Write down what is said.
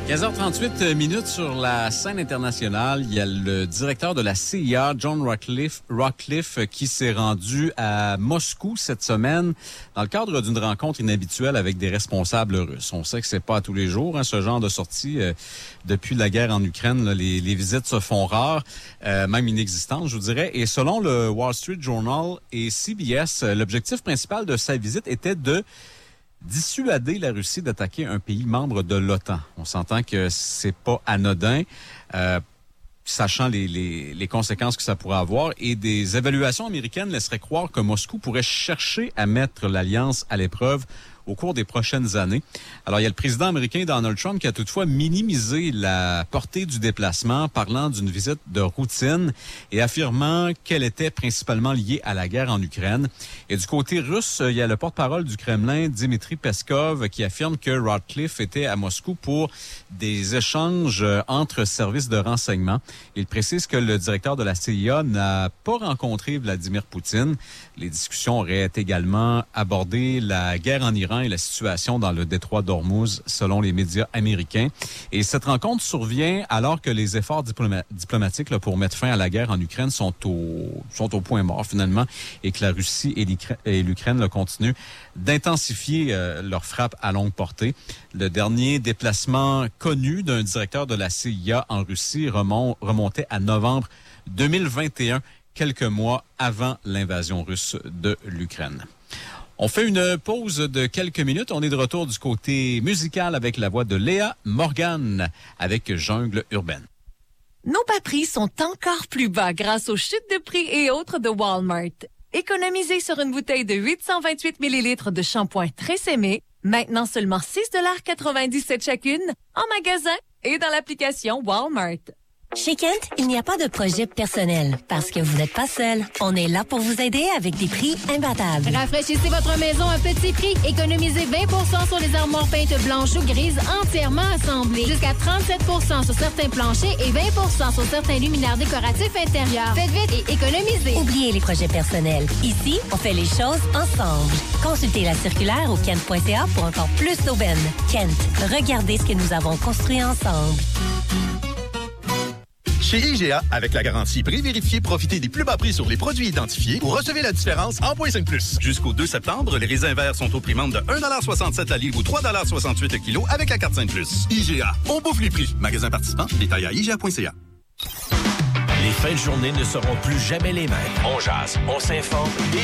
15h38 minutes sur la scène internationale. Il y a le directeur de la CIA, John Ratcliffe, qui s'est rendu à Moscou cette semaine dans le cadre d'une rencontre inhabituelle avec des responsables russes. On sait que c'est pas à tous les jours, ce genre de sortie. Depuis la guerre en Ukraine, là, les visites se font rares, même inexistantes, je vous dirais. Et selon le Wall Street Journal et CBS, l'objectif principal de sa visite était de dissuader la Russie d'attaquer un pays membre de l'OTAN. On s'entend que c'est pas anodin, sachant les conséquences que ça pourrait avoir. Et des évaluations américaines laisseraient croire que Moscou pourrait chercher à mettre l'alliance à l'épreuve au cours des prochaines années. Alors, il y a le président américain Donald Trump qui a toutefois minimisé la portée du déplacement, parlant d'une visite de routine et affirmant qu'elle était principalement liée à la guerre en Ukraine. Et du côté russe, il y a le porte-parole du Kremlin, Dmitry Peskov, qui affirme que Ratcliffe était à Moscou pour des échanges entre services de renseignement. Il précise que le directeur de la CIA n'a pas rencontré Vladimir Poutine. Les discussions auraient également abordé la guerre en Iran et la situation dans le détroit d'Ormuz, selon les médias américains. Et cette rencontre survient alors que les efforts diplomatiques là, pour mettre fin à la guerre en Ukraine sont au point mort, finalement, et que la Russie et l'Ukraine là, continuent d'intensifier leurs frappes à longue portée. Le dernier déplacement connu d'un directeur de la CIA en Russie remontait à novembre 2021, quelques mois avant l'invasion russe de l'Ukraine. On fait une pause de quelques minutes. On est de retour du côté musical avec la voix de Léa Morgan avec Jungle Urbaine. Nos bas prix sont encore plus bas grâce aux chutes de prix et autres de Walmart. Économisez sur une bouteille de 828 ml de shampoing Tresemmé, maintenant seulement 6,97 $ chacune, en magasin et dans l'application Walmart. Chez Kent, il n'y a pas de projet personnel parce que vous n'êtes pas seul. On est là pour vous aider avec des prix imbattables. Rafraîchissez votre maison à petit prix. Économisez 20% sur les armoires peintes blanches ou grises entièrement assemblées. Jusqu'à 37% sur certains planchers et 20% sur certains luminaires décoratifs intérieurs. Faites vite et économisez. Oubliez les projets personnels. Ici, on fait les choses ensemble. Consultez la circulaire au kent.ca pour encore plus d'aubaines. Kent, regardez ce que nous avons construit ensemble. Chez IGA, avec la garantie prix vérifié, profitez des plus bas prix sur les produits identifiés ou recevez la différence en .5+. Jusqu'au 2 septembre, les raisins verts sont au prix membre de 1,67 $ la livre ou 3,68 $ kilo avec la carte 5+. IGA, on bouffe les prix. Magasin participant, détail à IGA.ca. Les fins de journée ne seront plus jamais les mêmes. On jase, on s'informe et